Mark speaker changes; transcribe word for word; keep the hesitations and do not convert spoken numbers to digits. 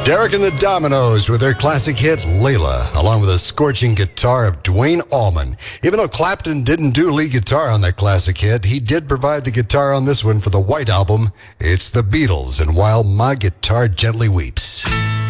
Speaker 1: Derek and the Dominoes with their classic hit, Layla, along with a scorching guitar of Duane Allman. Even though Clapton didn't do lead guitar on that classic hit, he did provide the guitar on this one for the White Album. It's the Beatles and While My Guitar Gently Weeps.